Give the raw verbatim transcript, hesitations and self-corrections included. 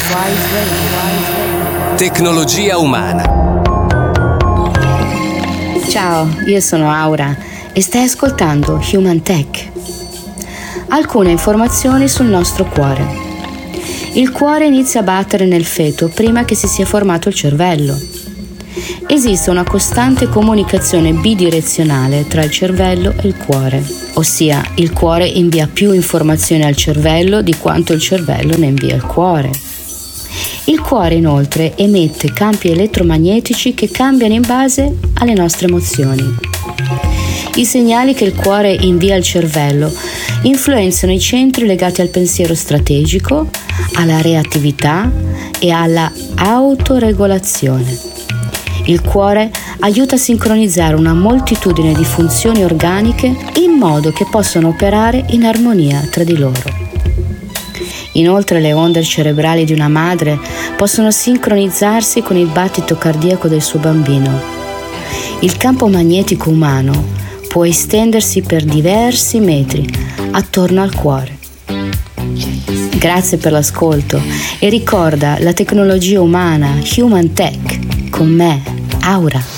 Tecnologia umana. Ciao, io sono Aura e stai ascoltando Human Tech. Alcune informazioni sul nostro cuore. Il cuore inizia a battere nel feto prima che si sia formato il cervello. Esiste una costante comunicazione bidirezionale tra il cervello e il cuore, ossia il cuore invia più informazioni al cervello di quanto il cervello ne invia al cuore. Il cuore inoltre emette campi elettromagnetici che cambiano in base alle nostre emozioni. I segnali che il cuore invia al cervello influenzano i centri legati al pensiero strategico, alla reattività e alla autoregolazione. Il cuore aiuta a sincronizzare una moltitudine di funzioni organiche in modo che possano operare in armonia tra di loro. Inoltre le onde cerebrali di una madre possono sincronizzarsi con il battito cardiaco del suo bambino. Il campo magnetico umano può estendersi per diversi metri attorno al cuore. Grazie per l'ascolto e ricorda la tecnologia umana Human Tech con me, Aura.